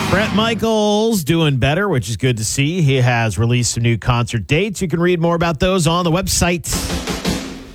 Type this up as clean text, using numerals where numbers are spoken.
Bret Michaels doing better, which is good to see. He has released some new concert dates. You can read more about those on the website.